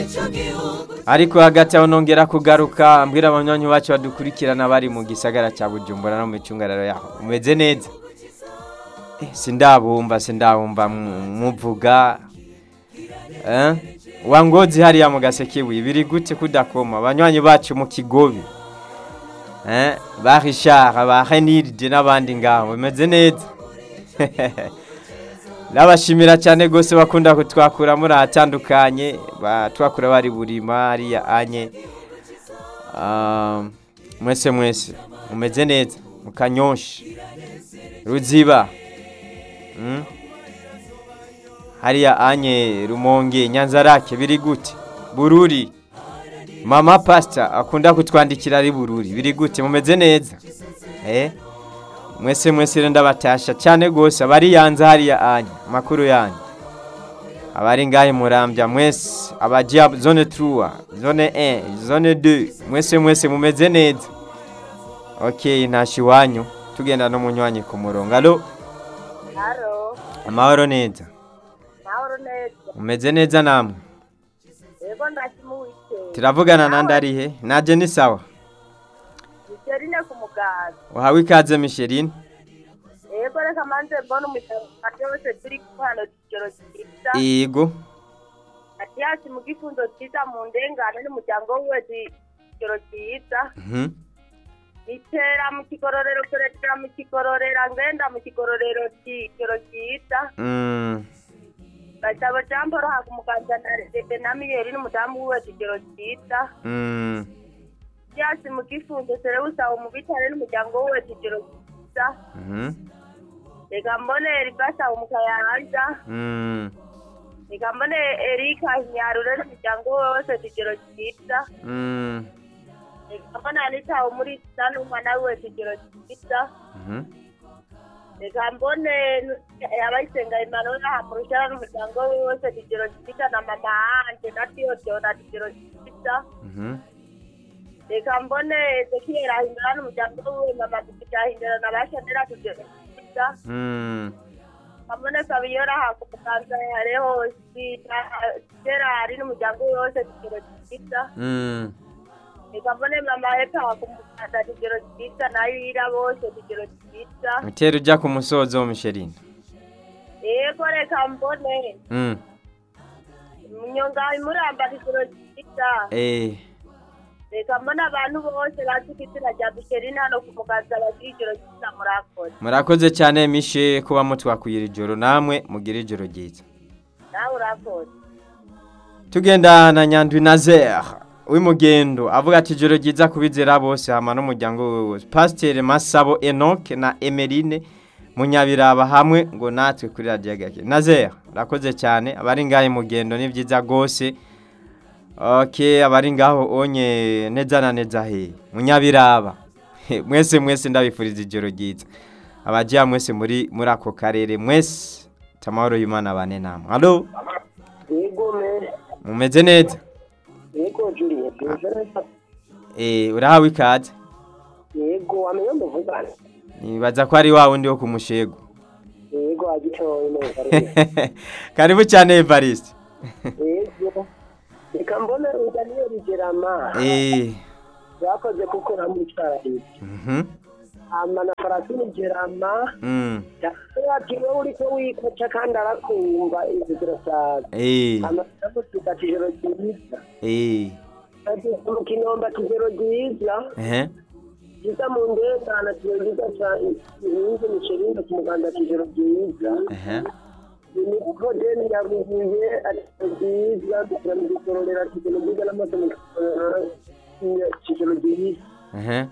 ariko hagati aho nongera kugaruka ambwira abanywanyi bacu badukurikirana bari mu gisagara cya Bujumbura no mu micungararo yaho umeze neza sindabumva muvuga wangozi hariya mu gasekebuye biri gute kudakoma abanywanyi bacu mu Kigobe ba Richard ba Henilde n'abandi ngaho bimeze neza Nabashimira cyane gose bakunda kutwakura muri atandukanye batwakura bari burima hariya anye mwese umeze neza mu Kanyosha Ruziba hariya anye Rumonge Nyanzarake biri gute Bururi Mama Pastor akunda kutwandikira ari Bururi biri gute mumeze neza mwese ndabatasha cyane gose abari yanza hariya anye makuru yanyu abari ngahe Murambya mwese abagiye zone 3 zone 1 zone 2 mwese mumeze neza okay ntashi wanyu tugenda no munywanyi ku murongo allo amahoro neza umeze neza namwe yego ndakimuwite turavugana nandarihe naje ni sawa Micheline ku mugaza uhawe ikaze Micheline yego reka manze mbona umutaka wose turi kwano kigero cyiza yego ati mu gifundo cyiza mu ndengane n'umuryango wese kigero cyiza itera mu kigororero kuretera mu kigororero ngenda mu kigororero kigero cyiza Batabo jamboro ha kumuganza na Namiyeri n'umudamu wese kigero cyiza Yasi mu gifundo sereusa umubitare n'umuryango wese kigero cyiza Reka mbone Ribasa umukayanja Reka mbone Erika Nyarure n'umuryango wose kigero cyiza Reka mbone Anita muri Sanu umwana wese kigero cyiza Reka mbone abayisenga Emmanuel hamurushana n'umuryango wose kigero cyiza na mama anje na Tio na kigero cyiza Reka mbone Ezekiel ahindura n'umuryango we mama tukahindura na bashandera kigero cyiza Kamone Fabiola hakukanza yareho sitera ari n'umuryango wose kigero cyiza Reka mbone mama Epa hakukanza kigero cyiza nayo ira bose kigero cyiza Utera ujya ku musozo Micheline Yego reka mbone Munyonga imuramba kigero cyiza Reka mbona abantu bose bazikitira rya Micheline hano ku mugaza bagiriro cyiza murakoze cyane Mishe kuba mutwakuyira ijoro namwe mugira ijoro ryiza nawe urakoze tugenda na Nyandwi Nazaire w'imugendo avuga ati ijoro ryiza kubizera bose hama n'umuryango wose Pasteur Masabo Enoch na Emeline Munyabiraba hamwe ngo natwe kuri radio Gake Nazaire urakoze cyane abari ngahe mugendo ni byiza gose Okay abari ngaho onye neza na neza he Munyabiraba mwese ndabifuriza ijoro ryiza abagiye mwese muri ako karere mwese tamahoro y'Imana bane namwe allo yego mumeze neza yego Juliet urahawe ikaze yego wamenye ndavugana nibaza ko ari wa wundi wo kumushego yego agitoye neza karibu cyane Evariste yego reka mbona Daniel Gerama yakoze kuko ramutwara amana Faratini Gerama yakiwe uriko wikoca kandi arakumva izigiro cyane amana tukatijero cyiza ati mu kinomba kijero cyiza Jisa mu ndengana kiyogiza cyane inzu Micheline ku muganda kijero cyiza Niko deni yabuye atiza kuramugororera kijero cyiza n'amaso mu kijero cyiza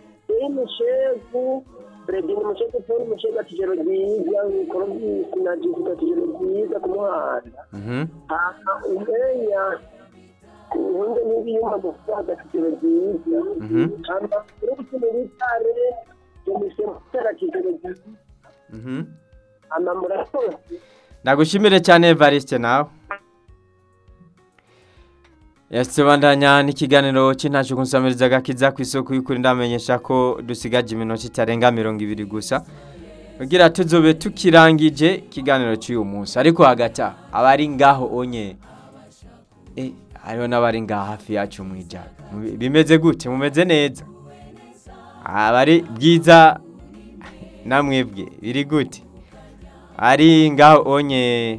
Musheku Bredi musheku poni musheku atijero cyiza korobi sinajiza atijero cyiza ku muhanda umenya Hunde nibi yuma gusaga kijero cyiza amba urubuto militare yemise mutera kijero cyiza amba murakoze Ndagushimire cyane Evariste nawe Yasibandanya n'ikiganiro cy'intaje kunsamiriza gakiza ku isoko y'ukuri ndamenyesha ko dusigaje iminota itarenga 20 gusa kugira tuzobe tukirangije ikiganiro cy'uyu munsi ariko hagata abari ngaho onye hariho n'abari ngaha hafi yacu mu ijana bimeze gute mumeze neza abari bwiza namwebwe biri gute ari ngaho onye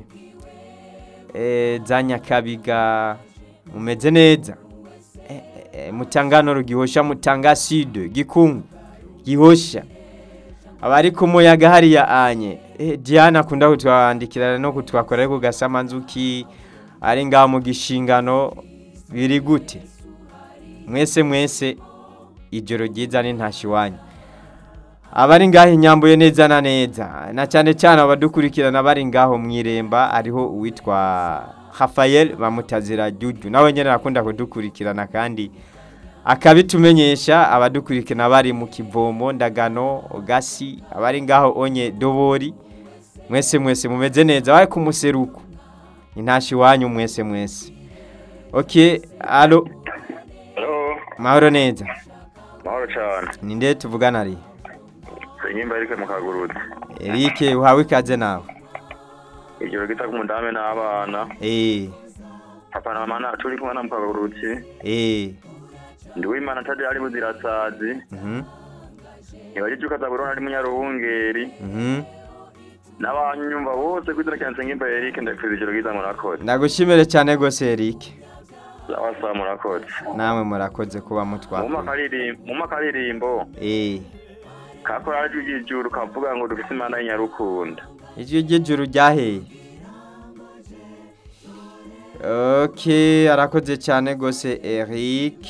za Nyakabiga mumeze neza Mutangano rugihosha Mutanga Sud Gikungu gihosha abari ku muyaga hariya anye Diana akunda kutwandikira no kutwakorera ku Gasamanzuki ari ngaho mu gishingano biri gute mwese ijoro ryiza ni ntashiwanya abari ngaho inyambuye neza na cyane cyane abadukurikirana bari ngaho mwiremba ariho uwitwa Rafael bamutazira Juju nawe nyene akunda kudukurikirana kandi akabitumenyesha abadukurikirana bari mu Kivomo Ndagano Gasi abari ngaho onye Dobori mwese mumeze neza bari ku museruko intashi wanyu mwese okay allo mahoro neza mahoro cyane ninde tuvugana ari Senyimba Eric Mukagurutse Eric uhawe ikaze nawe ijoro gita kumundame n'abana papa na mama turi kumwe na Mukagurutse ndiwe imana tade ari buzirasazi nibaje tukaza burona ari munyaruhungeri n'abanyumva bose kwitira cyane Senyimba Eric ndakwiza ijoro gita murakoze ndagushimire cyane gose Eric Zawasa murakoze namwe murakoze kuba mutwara mu makaririmbo kakora ajujijuru kavuga ngo dufise imana y'Inyarukunda ijwi ry'ijuru ryaheye okay arakoze cyane gose Eric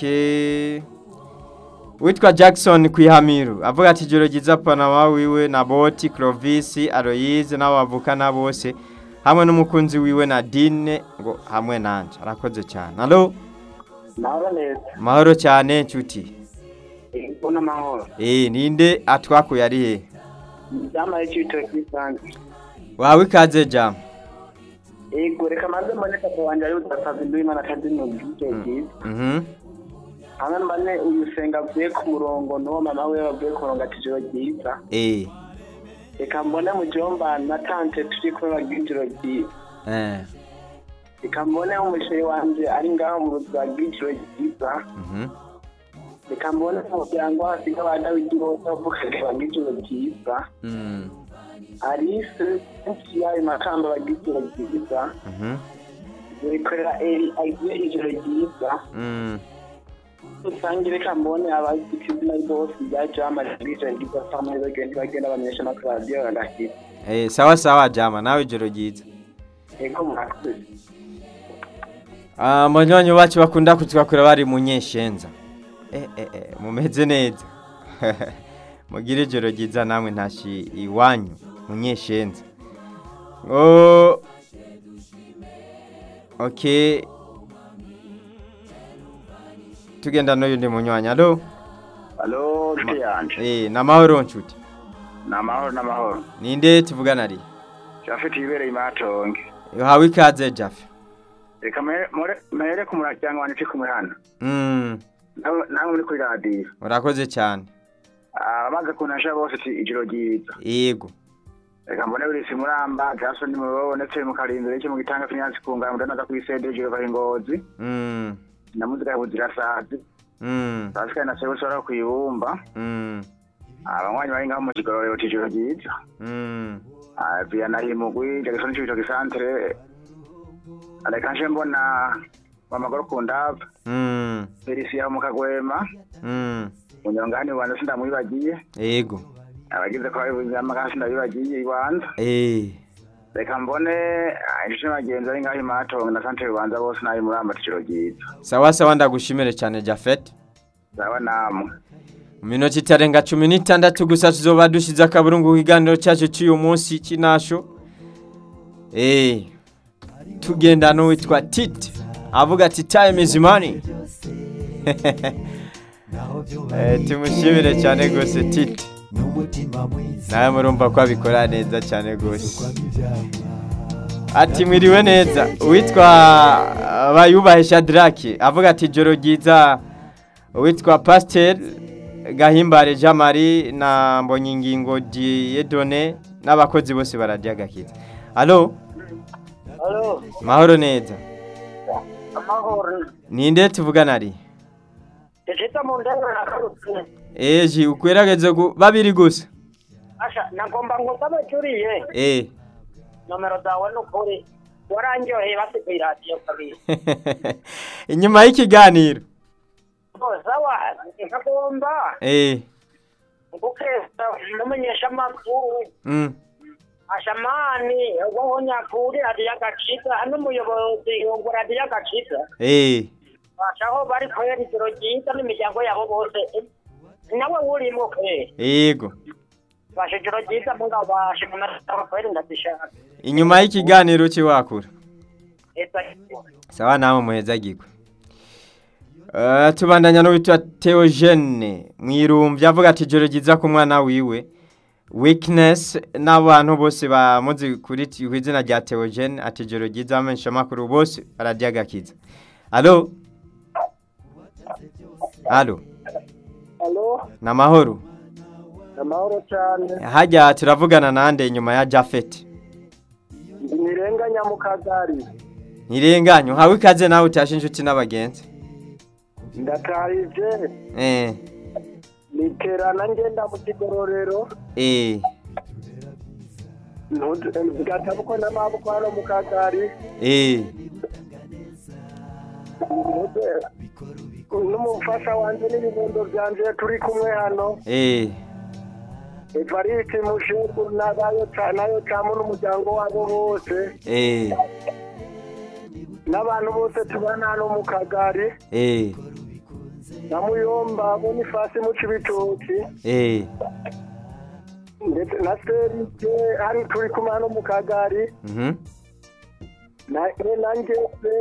witwa Jackson kwihamiru avuga ati ijoro giza Panama wiwe na Boti Clovis Aloise n'abavukana bose hamwe n'umukunzi wiwe na Dine ngo hamwe nanje arakoze cyane allo mahoro cyane nshuti Bona mahoro ninde atwakuye ari he Jama y'icito kisanzwe wawe ikaze Jama Ego reka manze mbone papa wanje ari udasaza ndwimana kandi no bwije Hana mbane uyusenga bwe ku murongo no mama we babwe kuronga tijoro ryiza reka mbone mu jomba na tante turi ko bagijiro ryiza reka mbone umushere wanje ari ngaho mu rugagijiro ryiza reka mbone umuryango hasiga abadawidi bose bavuga bagijiro ryiza Alice yayo makamba bagijiro ryiza bikorera eri agiye ijoro ryiza usangire kambone abazikizina bose byaje amajije ryiza famwe bagenda bamenyesha na radio ndaki sawa Jama nawe ijoro ryiza eko murakoze manywanyo bacu bakunda kutwakura bari mu Nyeshenza mumeze neza mugire ijoro ryiza namwe ntashi iwanyu mu Nyeshenza okay tugenda no yundi munywanya allo yanje na mahoro nshuti na mahoro ninde tuvugana ari Jafet ibereye imatonge hawe ikaze Jafet reka mere ku muryango wanje ku mihana nawe muri kuri radio urakoze cyane amaze kunasha bose ijoro ryiza yego reka mbone buri simuramba Jason ni mubone tse mu karindire cyo mu gitanga finance kunga mudanaga kwisende ijoro bari ngozi na muzika ya buzirasazi basika na sebo sora kuyibumba abanywanyi bari ngaho mu kigororero tijoro ryiza via na himugwi Jackson cy'icyo gisantre alekanje mbona wamagoro kundava Felisia mu Kagwema Munyongani wanda sindamwibagiye yego abagize ko babivuze amagasi ndabibagiye ibanza reka mbone inshe bagenzi ari ngaho imatongo na santere ibanza bose nayo muramba tijoro ryiza sawa ndagushimire cyane Jafet sawa namwe mu minota itarenga 16 gusa tuzoba dushize akaburungu kiganiro cyacu cy'uyu munsi kinasho tugenda no witwa Tite avuga ati time is money tumushimire cyane gose Tite nawe murumva ko abikora neza cyane gose ati mwiriwe neza witwa bayubahe Shadraki avuga ati joro ryiza witwa Pasteur Gahimbare Jamari na Mbonyingingo Diedone n'abakozi bose baradiagakiza allo mahoro neza Amahoro. Ninde tuvugana ari? Tejita mu ndenge na karutse. Eji ukwerageze babiri gusa. Asha nagomba ngo sabacuriye. Nomero zawe nukuri. Warangiye basi ku radio kabiri. Inyuma y'ikiganiro. Sawa, nkagomba. Ukesta namenyesha makuru. Ashamani, wowe nyakuri adi yakacita, hano muyobozi ngo radi yakacita. Bashaho bari kwera ijoro ryita n'imiryango yabo bose. Nawe urimo kwe. Yego. Bashe ijoro ryita munga bashe kumara kwera ndabishaka. Inyuma y'ikiganiro kiwakura. Sawa nawe muheza gikwe. Tubandanya no bitwa Theogene mwirumvya avuga ati ijoro ryiza ku mwana wiwe. Weakness n'abantu bose bamuzi kuri izina rya Theogene ati ijoro ryiza amenyesha makuru bose aradyagakiza. Allo? Allo? Allo? Namahoro. Namahoro cyane. Hajya turavugana nande nyuma ya Jafet. Nirenganya mu Kagari. Nirenganyo hawe ikaze nawe utashe inshuti n'abagenzi. Ndatarije. Niterana ngenda mu kigororero. Gatabuko n'amaboko hano mu Kagari. N'umufasha wanje n'ibibondo byanje turi kumwe hano. Evariste Musheku nayo cyamo n'umuryango wabo bose. N'abantu bose tubana hano mu Kagari. Namuyomba Boniface mu Cibitoki. Ndetse na Serike hari turi kumwe hano mu Kagari. Nanjye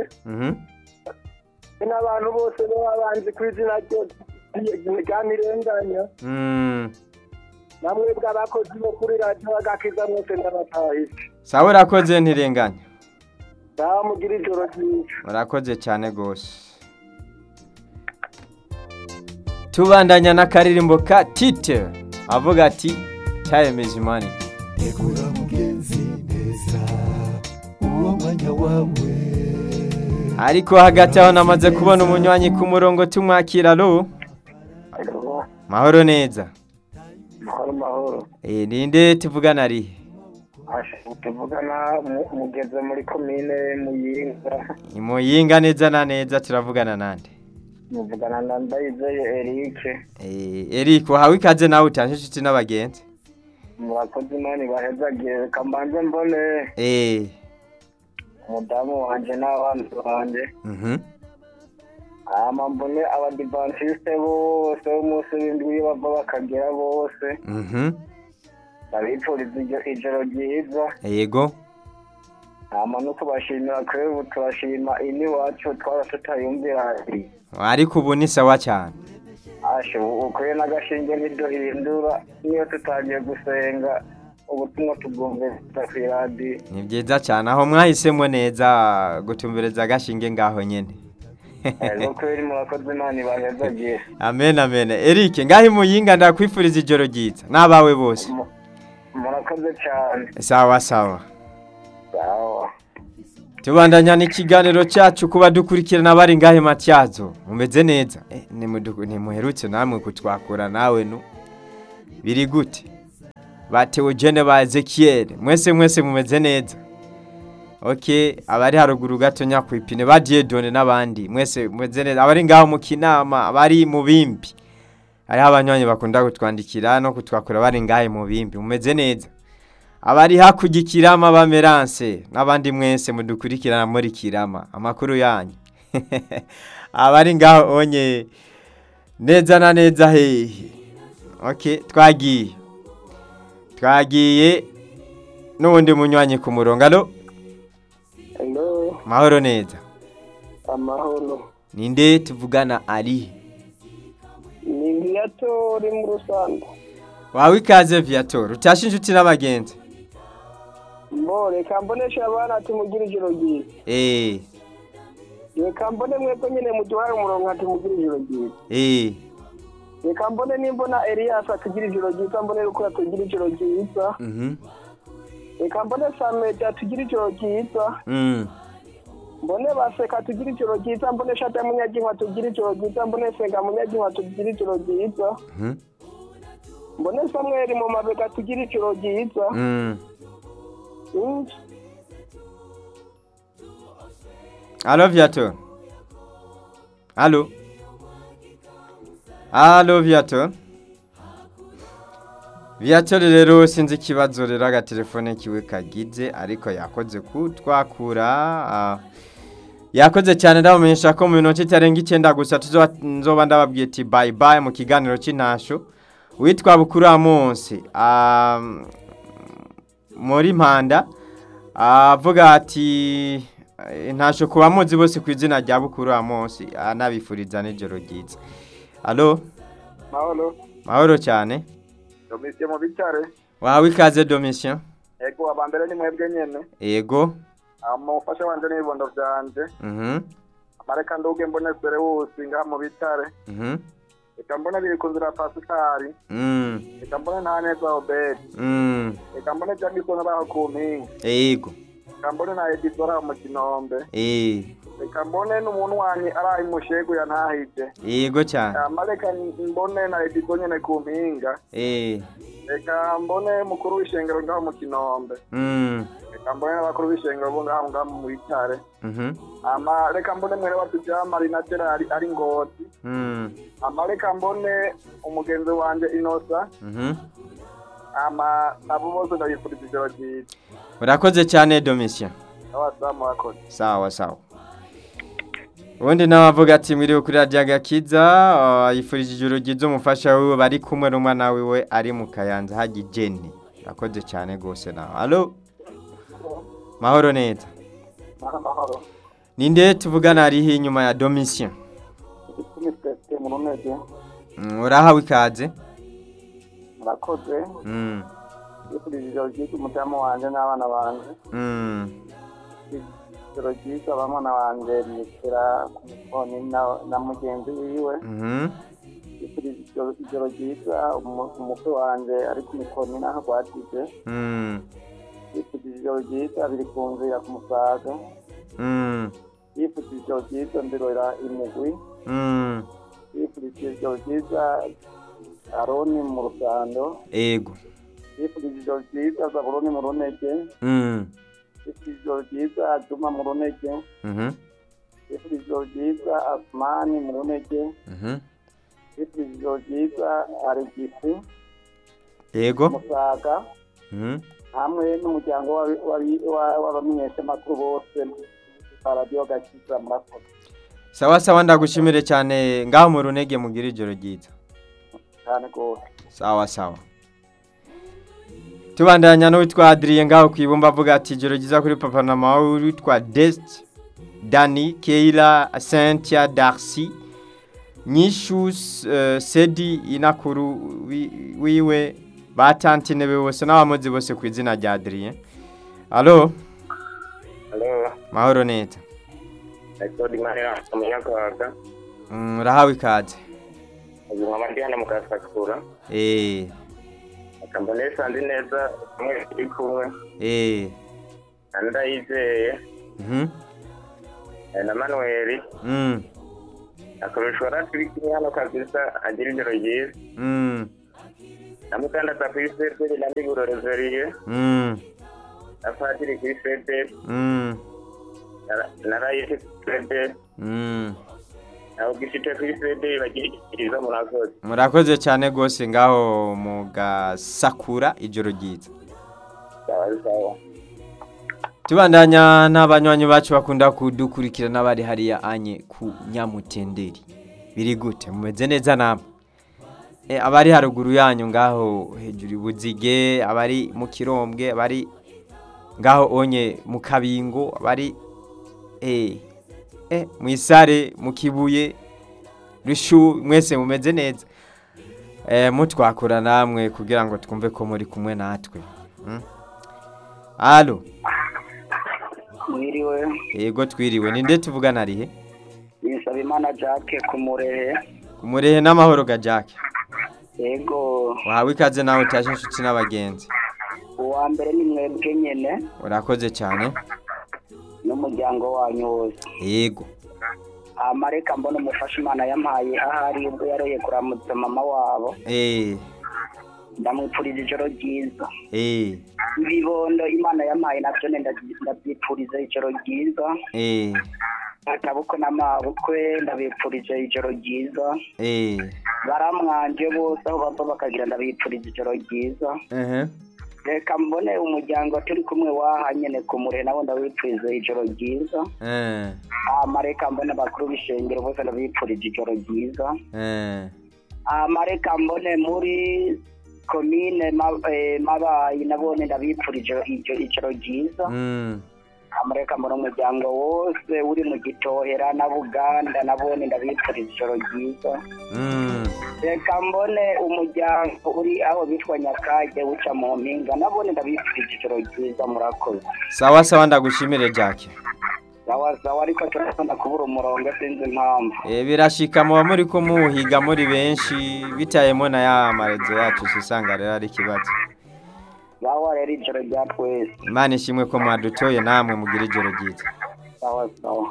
n'abantu bose babanze ku izina rya Nirenganya. Namwe bw'abakozi bo kuri radio bagakiza mwese ndabatahije. Sawa urakoze Ntirenganya. Sawa mugira ijoro ryiza. Urakoze cyane gose. Tubandanya na karirimbo ka Tite avuga ati time is money. Egura mugenzi neza uwo mwanya wawe. Ariko hagati aho namaze kubona umunywanyi ku murongo tumwakira lo. Mahoro neza. Mahoro. Ninde tuvugana ari? Tuvugana mugeze muri commune Muyinga. Muyinga neza na neza turavugana nande? Muvugana na Ndayizeye Eric. Eric hawe ikaze nawe utanshe inshuti n'abagenzi. Murakoze mani bahezagiye kambanze mbone. Umudamu wanje n'abana banje. Mbone abadivantiste bose umunsi w'indwi bava bakagera bose. Babipfuriza ijoro ryiza. Yego. Nuko bashimira kwebu turashima ini wacu twarasutayumvira. Ariko ubu ni sawa cyane. Ukwiye n'agashinge ntiduhindura niyo tutagiye gusenga ubutumwa tubwumviriza ku radio. Ni byiza cyane aho mwahisemo neza gutumbereza agashinge ngaho nyene. Kweli murakoze nani bahezagiye. Amen. Eric ngahi Muyinga ndakwifuriza ijoro ryiza n'abawe bose. Murakoze cyane. Sawa. Tubandanya n'ikiganiro cyacu kuba dukurikirana bari ngahe Matyazo mumeze neza ni muherutse namwe kutwakura nawe no biri gute ba Theogene ba Ezekiel mwese mumeze neza. Okay abari haruguru gato nyakwipine ba Diedone n'abandi mwese mumeze neza abari ngaho mu Kinama abari mu Bimbi ari abanywanyi bakunda gutwandikira no kutwakura bari ngahe mu Bimbi mumeze neza. Abari hakugikirama bameranse n'abandi mwese mudukurikirana muri Kirama amakuru yanyu. Abari ngaho onye neza na neza hehe. Okay twagiye n'undi munywanyi ku murongo. Allo? Hello. Mahoro neza. Amahoro. Ninde tuvugana ari? Ni Viator mu Rusanda. Wawe ikaze Viator utashe inshuti n'abagenzi. Reka mbonesha abana tumugira ijoro ryiza. Reka mbone mwebwe nyine muduhaye umurongo ati mugira ijoro ryiza. Reka mbone nimbona Elias atugira ijoro ryiza mbone uko atugira ijoro ryiza. Reka mbone Samet atugira ijoro ryiza. mbone baseka tugira ijoro ryiza, mbone shata munyaginkwa tugira ijoro ryiza, mbone senga munyaginkwa tugira ijoro ryiza. Mbone Samuel mu mabega tugira ijoro ryiza. Allo Viator. Allo Viator. Viator rero sinzi ikibazo rero agatelefone kiwe kagize ariko yakoze kutwakura yakoze cyane ndabamenyesha ko mu minota itarenga 9 gusa nzoba ndababwiye ati bye bye mu kiganiro cy'intasho witwa Bukuru Amonsi muri Mpanda avuga ati intasho kuba muzi bose ku izina rya Bukuru Amonsi anabifuriza n'ijoro ryiza. Allo mahoro cyane Domitien mu bitare. Wawe ikaze Domitien. Ego abambere ni mwebwe nyene. Ego. Amufasha wanje n'ibondo byanje. Amareka ndoge mbone sere wose nga mu bitare. Eka mbone biri kunzira Pascal. Eka mbone ntaneza Obed. Eka mbone jambi kona baho ku mpinga. Ego. Eka mbone na editora mu Kinombe. Eka mbone n'umuntu wanyi arahi mushego yantahije. Yego cyane. Amareka mbone na editora nyene ku mpinga. Eka mbone mukuru w'ishengero ngaho mu Kinombe. Eka mbone n'abakuru b'ishengero bo ngaho mu bitare. Amareka mbone mwere watujya Marinatera ari Ngozi. Amareka mbone umugenzi wanje Inosa. Abo bose ndabifuriza ijoro ryiza. Urakoze cyane Domitien. Sawa. Ubundi nabavuga ati mwiriwe kuri Radio Agakiza yifurije ijoro ryiza umufasha wiwe bari kumwe n'umwana wiwe ari mu Kayanza haji Jenny. Urakoze cyane gose nawe. Allo mahoro neza. Mahoro. Ninde tuvugana ari inyuma ya Domitien? Urahawe ikaze. Murakoze. Yifurije ijoro ryiza umudamu wanje n'abana banje. Ijoro ryiza abana banje nikira ku mufoni na mugenzi wiwe. Yifurije ijoro ryiza umukwe wanje ari ku mufoni naho gwatije. Yifurije ijoro ryiza biri kunzira ku musaga. Yifurije ijoro ryiza mbirora imugwi. Yifurije ijoro ryiza Aroni mu Rusando. Ego. Yifurije ijoro ryiza Zaburoni mu Runege. Yifurije ijoro ryiza Juma mu Runege. Yifurije ijoro ryiza Asmani mu Runege. Yifurije ijoro ryiza Arigisi. Ego. Musaga. Hamwe n'umuryango w'abamenyeshamakuru bose Radio Agakiza murakoze. Sawa ndagushimire cyane ngaho mu Runege mugira ijoro ryiza. Cyane gose. Sawa. Tubandanya no witwa Adrien ngaho kwibumba avuga ati ijoro ryiza kuri papa na mama witwa Dest, Dani, Keila, Cynthia, Darcy, Nishus, Sedi inakuru wiwe batantine bose n'abamuzi bose ku izina rya Adrien. Allo mahoro neza. Eko di mahera umunyakaga. Rahawe ikaze. Ubu nkabandi hano mu Kasakura. Akambone sandi neza mwe iri kumwe. Ndayizeye. Na Manuel. Akoreshwa turi hano kabisa agira ijoro ryiza. Namukanda tafise kuri la miguro reverie. Afatiri kuri fete. Narayite fete. Aho gishite kuri fete bagiriza murakoze. Murakoze cyane gose ngaho mu Gasakura ijoro ryiza. Sawa. Tubandanya n'abanywanyi bacu bakunda kudukurikira n'abari hariya anye ku Nyamutenderi. Biri gute mumeze neza namwe? Abari haruguru yanyu ngaho hejuru Buzige, abari mu Kirombwe, abari ngaho onye mu Kabingo, abari mu Isare, mu Kibuye, Rushu mwese mumeze neza. Mutwakura namwe kugira ngo twumve ko muri kumwe natwe. Allo Mwiriwe. Yego twiriwe. Ninde tuvugana arihe? Nisabimana Jacques Kumurehe. Kumurehe n'amahoro ga Jacques. Yego. Wawe ikaze nawe utashe inshuti n'abagenzi. Uwa mbere ni mwebwe nyene. Urakoze cyane. n'umuryango wanyu wose. Yego. Amareka mbona umufasha Imana yampaye ahari ubwo yaroye kuramutsa mama wabo. Ndamwipfuriza ijoro ryiza. Ibibondo Imana yampaye navyo ndabyipfuriza ijoro ryiza. Atabukwe n'amabukwe ndabipfurije ijoro ryiza. Baramwanje bose aho bava bakagira ndabipfuriza ijoro ryiza. Reka mbone umuryango turi kumwe wahanyene kumure nabo ndabipfuriza ijoro ryiza. Amareka mbone abakuru b'ishengero bose ndabipfuriza ijoro ryiza. Amareka mbone muri komine Mabayi nabone ndabipfurije ijoro ryiza. Amareka mbone umuryango wose uri mu Gitohera na Buganda nabone ndabipfuriza ijoro ryiza. Reka mbone umuryango uri aho bitwa Nyakage uca mu mpinga nabone ndabipfurije ijoro ryiza murakoze. Sawa sawa ndagushimire Jackie. Sawa ariko turasanda kubura umurongo sinzi impamvu. Birashika muba muri ko muhiga muri benshi bitayemo na ya marezo yacu usanga rero ari kibazo. Sawa rero ijoro rya twese. Imana ishimwe ko mwadutoye namwe mugira ijoro ryiza. Sawa.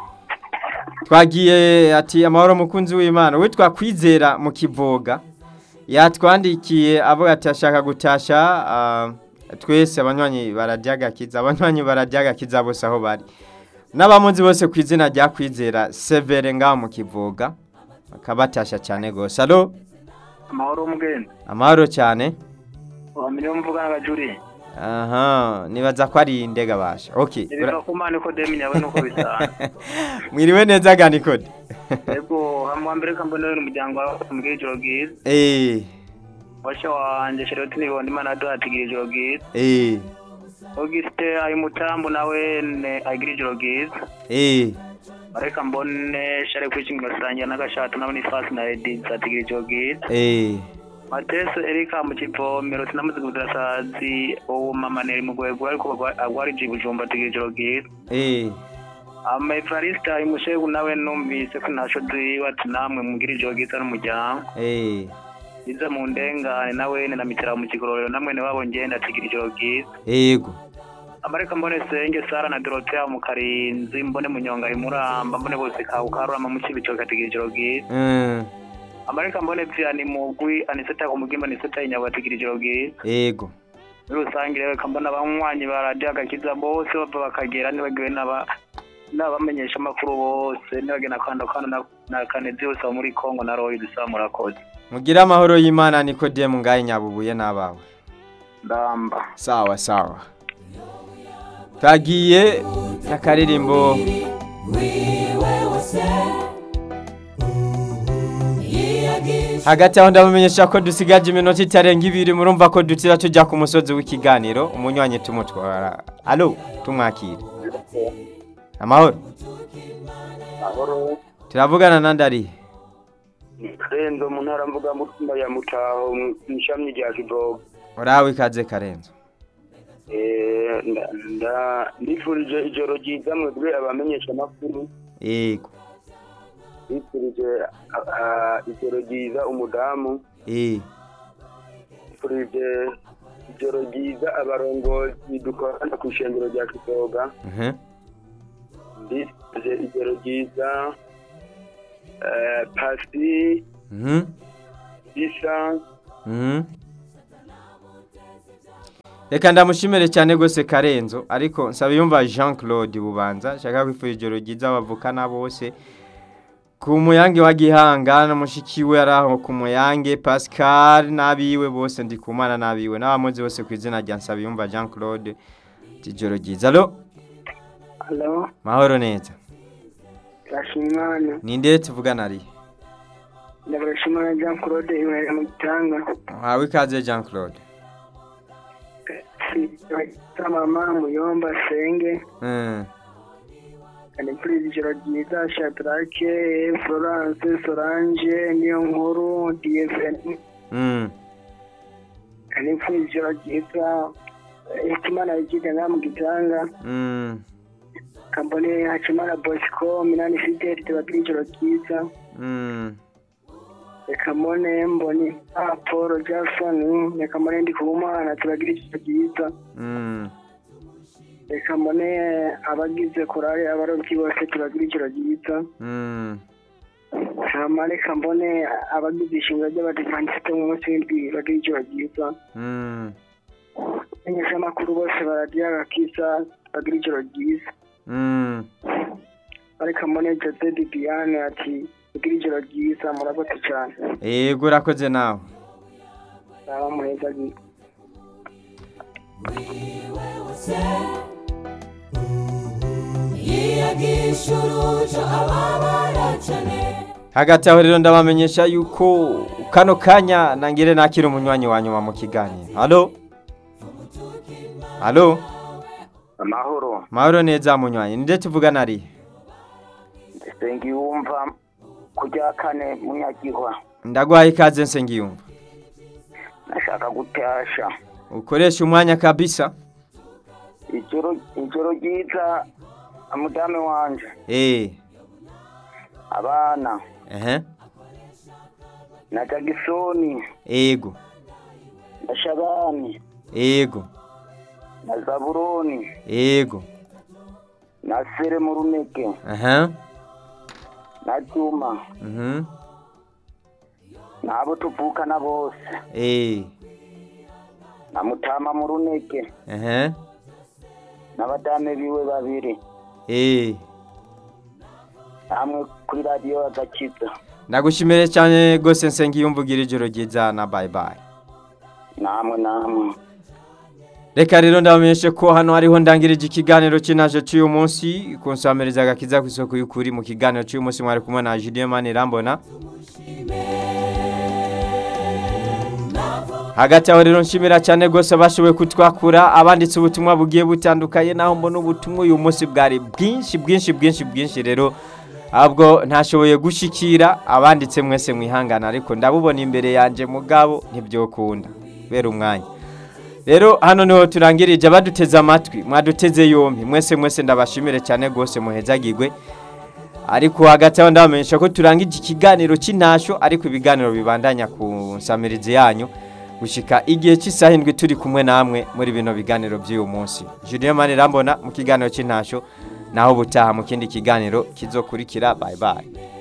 Twagiye ati amahoro mukunzi w'Imana witwa Kwizera mu Kivoga yatwandikiye avuga ati ashaka gutasha twese abanywanyi barajyagakiza bose aho bari n'abamunzi bose ku izina rya Kwizera Severe ngaho mu Kivoga akabatasha cyane gose. Allo amahoro mugende. Amahoro cyane. Wamenya mvuga ngajuri. Nibaza ko ari indega basha. Okay. Niba kumane ko demi yawe nuko bisana. Mwiriwe neza gani kode. Yego hamwambere kambona n'umuryango wawe ijoro ryiza. Washa wanje Charlotte nibondi Imana duhatigirije ijoro ryiza. Auguste ayi mutambo nawe agira ijoro ryiza. Areka mbone share kwishingiro sangira n'agashatu nabo ni fast na edit atigirije ijoro ryiza. Mateso Erika mu Kivomero sinamuze kudurasazi uwo mama neri mugwego ariko agwari jibujumba atigirije ijoro ryiza. Ama Evarista imushegu nawe numvise ko nashozi wati namwe mugira ijoro ryiza n'umuryango. Iza mu ndengane nawe na mitera mu kigororero namwe ne wabo ngenda atigirije ijoro ryiza. Yego. Amareka mbone Senge Sara na Dorothea mu Karinzi mbone Munyonga imuramba mbone bose karukarama mu Kibico katigirije ijoro ryiza. Amareka mbone Vianney Mugwi aniseta ku mugimba aniseta inyawa atigirije ijoro ryiza. Yego. Rusange rero kambona abanywanyi barajyagakiza bose bava bakagera nibagiwe n'abamenyesha amakuru bose nibagena kwanda na kanezi yose muri Kongo na Roy dusamurakoze. Mugira amahoro y'Imana Nikodemu ngaye Nyabubuye nabawe. Ndamba. Sawa. Tagiye nakaririmbo hagati aho ndabamenyesha ko dusigaje iminota itarenga 2 murumva ko dutira tujya ku musozi w'ikiganiro umunywanyi tumutwara. Allo tumwakire. Amahoro. Turavugana nandari. Karenzo mu ntara mvuga mutumba ya Mutaho nishamye rya Kivoga. Urawe ikaze Karenzo. Ndifurije ijoro ryiza mwebwe abamenyesha amakuru. Yego. Ndifurije ijoro ryiza umudamu. Ndifurije ijoro ryiza abarongozi dukorana ku ishengero rya Kivoga. Ndifurije ijoro ryiza Pasi. Isa. Reka ndamushimire cyane gose Karenzo ariko nsaba yumva Jean Claude Bubanza shaka kwifurije ijoro ryiza bavukana bose ku muyange wa Gihanga na mushikiwe araho ku muyange Pascal nabiwe bose ndi kumana nabiwe n'abamuzi bose ku izina rya nsaba yumva Jean Claude ijoro ryiza. Allo mahoro neza. Rashimana ninde tuvugana ari? Ndabashimana Jean Claude iwe mu Gitanga. Hawe ikaze Jean Claude. Mama Muyomba Senge. Kandi kuri ijoro ryiza Shadrake, Florence, Solange, Niyonkuru, DFN. Kandi kuri ijoro ryiza Ikimana yigenda mu Gitanga. Kambone Hachimana Bosco, Minani Fidel tubabiri ijoro ryiza. Ekamone mboni Paul Jackson, ekamone ndi kumana tubagiri ijoro ryiza. reka mbone abagize korali abarobyi bose turagira ijoro ryiza hama reka mbone abagize ishingiro ry'abadivantisite mu munsi w'indwi bagira ijoro ryiza abamenyeshamakuru bose baragira agakiza bagira ijoro ryiza ariko mbone Jose Diane ati bagira ijoro ryiza murakoze cyane yego urakoze nawe naba muheza gihe hagati aho rero ndabamenyesha yuko kano kanya nangire nakira umunywanyi wa nyuma mu kiganiro. Halo mahoro neza munywanyi nde tuvugana ari Nsengiyumva kujya kane munyagihwa ndaguhaye ikaze Nsengiyumva nashaka gutasha ukoresha umwanya kabisa ijoro ryiza amudame wanje abana na Jagisoni ego na Shabani ego na Zaburoni ego na Sere mu Runeke na Juma nabo tuvukana bose na Mutama mu Runeke n'abadame biwe babiri hamwe kuri radio agakiza ndagushimire cyane gose Nsengiyumva ugira ijoro ryiza na bye bye namwe reka rero ndabamenyeshe ko hano hariho ndangirije ikiganiro cy'inaje cy'uyu munsi konsamereza agakiza ku isoko y'ukuri mu kiganiro cy'uyu munsi mwari kumwe na Julien Manirambona hagati aho rero nshimira cyane gose bashoboye kutwakura abanditse ubutumwa bugiye butandukanye naho mbona ubutumwa uyu munsi bwari bwinshi rero abwo ntashoboye gushikira abanditse mwese mwihangana ariko ndabubona imbere yanje mugabo ntibyokunda bera umwanya rero hano niho turangirije abaduteze amatwi mwaduteze yombi mwese ndabashimire cyane gose muhezagirwe ariko hagati aho ndabamenyesha ko turangije ikiganiro cy'intasho ariko ibiganiro bibandanya ku nsamirizi yanyu gushika igihe cy'isaha 7 turi kumwe namwe muri bino biganiro by'uyu munsi Julien Manirambona mu kiganiro cy'intasho naho butaha mu kindi kiganiro kizokurikira bye bye